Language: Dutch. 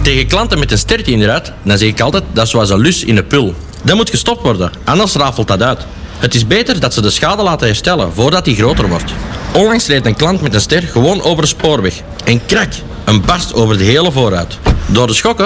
Tegen klanten met een stertje in de ruit, dan zeg ik altijd dat is zoals een lus in een pul. Dat moet gestopt worden, anders rafelt dat uit. Het is beter dat ze de schade laten herstellen voordat die groter wordt. Onlangs reed een klant met een ster gewoon over de spoorweg. En krak, een barst over de hele voorruit. Door de schokken